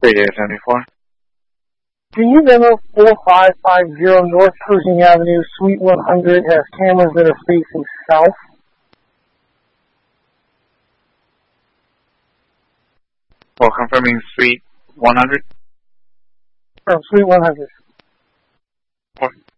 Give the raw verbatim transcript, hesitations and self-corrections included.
Radio seventy-four. Do you know four five five zero North Pershing Avenue, Suite one hundred has cameras that are facing south? Well, confirming Suite one hundred? From Suite one hundred. What?